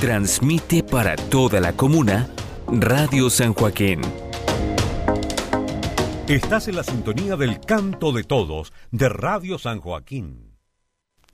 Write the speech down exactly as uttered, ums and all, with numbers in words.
Transmite para toda la comuna Radio San Joaquín. Estás en la sintonía del Canto de Todos de Radio San Joaquín.